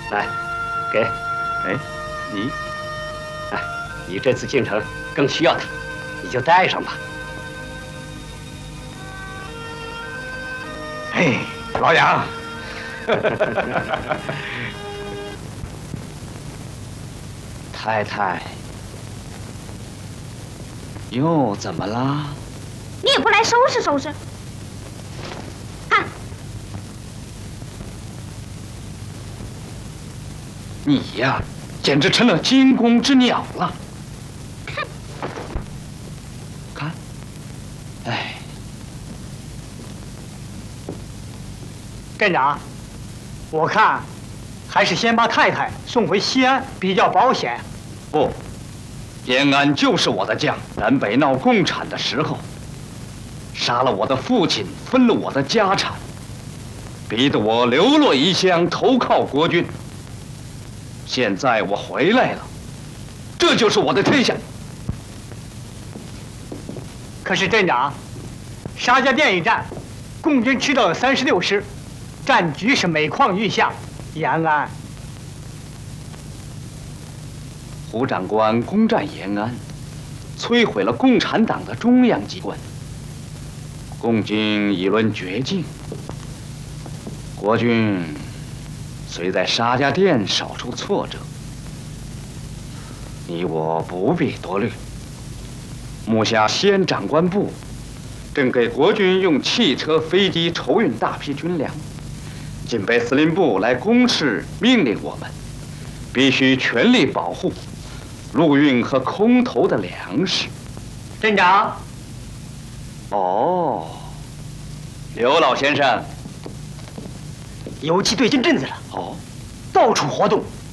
来，给。 哎，你， 哎，你这次进城更需要它，你就带上吧。 嘿，老杨。 太太，又怎么啦？ 你也不来收拾收拾？看， 你呀，简直成了惊弓之鸟了。看，哎， 镇长，我看还是先把太太送回西安比较保险。 不，延安就是我的家。南北闹共产的时候，杀了我的父亲，分了我的家产，逼得我流落异乡，投靠国军。现在我回来了，这就是我的天下。 可是镇长，沙家店一战，共军吃到了36师，战局是每况愈下。延安， 胡长官攻占延安，摧毁了共产党的中央机关，共军已沦绝境。国军虽在沙家店少受挫折，你我不必多虑。目下西安长官部正给国军用汽车、飞机筹运大批军粮，警备司令部来公示命令我们，必须全力保护陆运和空投的粮食。 镇长， 哦，刘老先生， 游击队进镇子了。 哦， 到处活动，